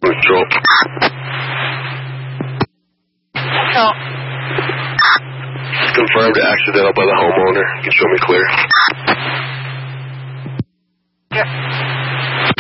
Control. No. Confirmed accidental by the homeowner. You can show me clear.